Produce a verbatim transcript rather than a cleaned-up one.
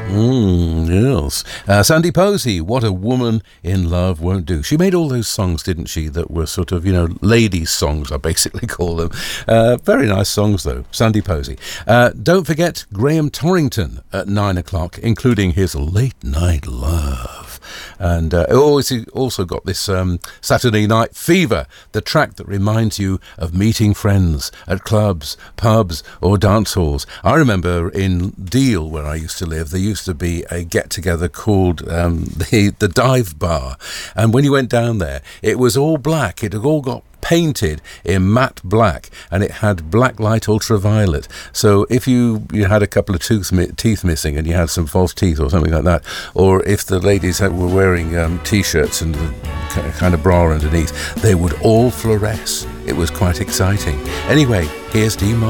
Mm, yes. Uh, Sandy Posey, What a Woman in Love Won't Do. She made all those songs, didn't she, that were sort of, you know, ladies' songs, I basically call them. Uh, very nice songs, though. Sandy Posey. Uh, don't forget Graham Torrington at nine o'clock, including his Late Night Love. And uh, always also got this um, Saturday Night Fever, the track that reminds you of meeting friends at clubs, pubs or dance halls. I remember in Deal, where I used to live, there used to be a get-together called um, the, the Dive Bar. And when you went down there, it was all black. It had all got painted in matte black, and it had black light ultraviolet. So if you, you had a couple of tooth, teeth missing and you had some false teeth or something like that, or if the ladies had, were wearing um, t-shirts and the kind of bra underneath, they would all fluoresce. It was quite exciting. Anyway, here's Dean Martin.